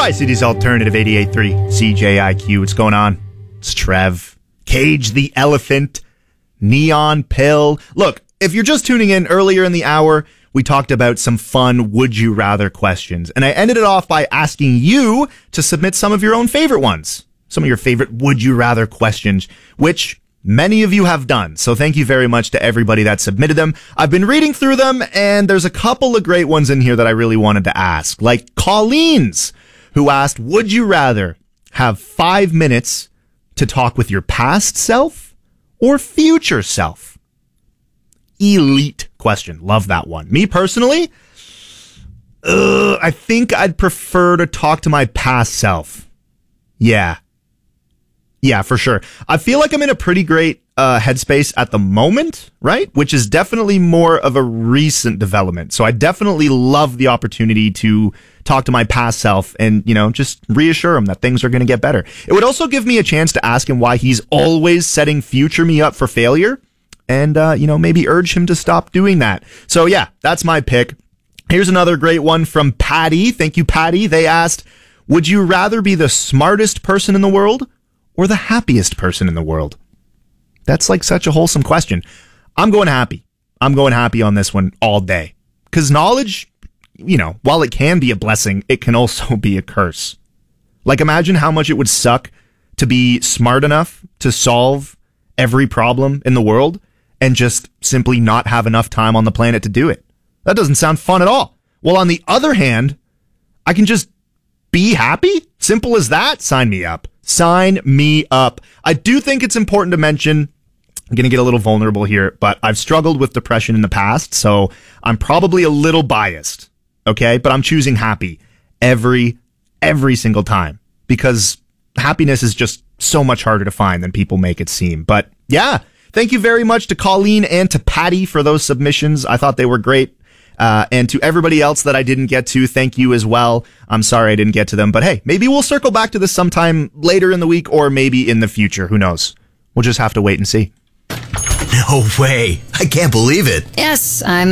Tri-Cities Alternative 88.3 CJIQ. What's going on? It's Trev. Cage the Elephant. Neon Pill. Look, if you're just tuning in earlier in the hour, we talked about some fun would you rather questions. And I ended it off by asking you to submit some of your own favorite ones. Some of your favorite would you rather questions, which many of you have done. So thank you very much to everybody that submitted them. I've been reading through them, and there's a couple of great ones in here that I really wanted to ask. Like Colleen's, who asked, would you rather have 5 minutes to talk with your past self or future self? Elite question. Love that one. Me personally, I think I'd prefer to talk to my past self. Yeah, for sure. I feel like I'm in a pretty great headspace at the moment, right? Which is definitely more of a recent development. So I definitely love the opportunity to talk to my past self and, just reassure him that things are going to get better. It would also give me a chance to ask him why he's always setting future me up for failure and, maybe urge him to stop doing that. So yeah, that's my pick. Here's another great one from Patty. Thank you, Patty. They asked, would you rather be the smartest person in the world or the happiest person in the world? That's like such a wholesome question. I'm going happy. I'm going happy on this one all day. Because knowledge, while it can be a blessing, it can also be a curse. Like imagine how much it would suck to be smart enough to solve every problem in the world and just simply not have enough time on the planet to do it. That doesn't sound fun at all. Well, on the other hand, I can just be happy? Simple as that. Sign me up. Sign me up. I do think it's important to mention, I'm going to get a little vulnerable here, but I've struggled with depression in the past, so I'm probably a little biased, okay? But I'm choosing happy every single time because happiness is just so much harder to find than people make it seem. But yeah, thank you very much to Colleen and to Patty for those submissions. I thought they were great. And to everybody else that I didn't get to, thank you as well. I'm sorry I didn't get to them, but hey, maybe we'll circle back to this sometime later in the week or maybe in the future. Who knows? We'll just have to wait and see. No way. I can't believe it. Yes, I'm